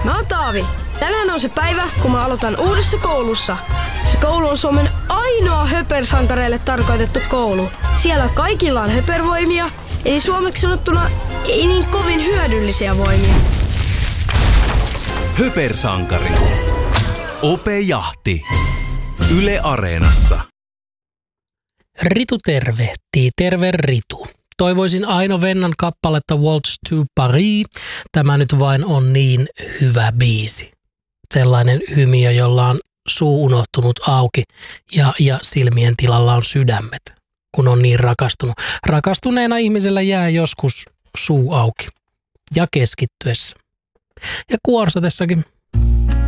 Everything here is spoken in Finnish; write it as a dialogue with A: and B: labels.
A: Mä oon Taavi. Tänään on se päivä, kun mä aloitan uudessa koulussa. Se koulu on Suomen ainoa höpersankareille tarkoitettu koulu. Siellä kaikilla on höpervoimia, eli suomeksi sanottuna ei niin kovin hyödyllisiä voimia.
B: Höpersankari. Ope Jahti. Yle Areenassa.
C: Ritu tervehtii. Terve Ritu. Toivoisin Aino Vennan kappaletta Waltz to Paris. Tämä nyt vain on niin hyvä biisi. Sellainen hymiö, jolla on suu unohtunut auki ja silmien tilalla on sydämet, kun on niin rakastunut. Rakastuneena ihmisellä jää joskus suu auki ja keskittyessä. Ja kuorsatessakin.